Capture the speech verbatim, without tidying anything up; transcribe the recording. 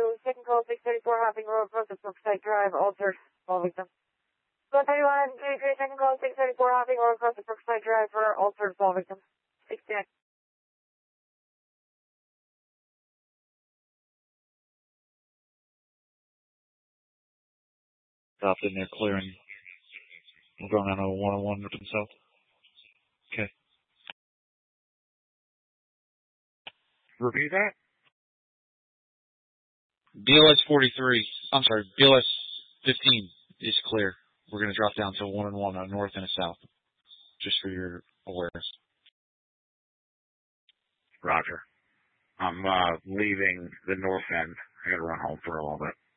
second call six thirty-four Hopping Road, front of Brookside Drive, altered, all victims. Go thirty-one, thirty-three, second call six thirty-four Hopping Road, front of Brookside Drive for altered, all victims. sixty-nine. Stopped in there clearing. We're going on a one-on-one with himself. Okay. Repeat that? B L S forty-three, I'm sorry, B L S fifteen is clear. We're going to drop down to a one-on-one on a north and a south, just for your awareness. Roger. I'm uh, leaving the north end. I got to run home for a little bit.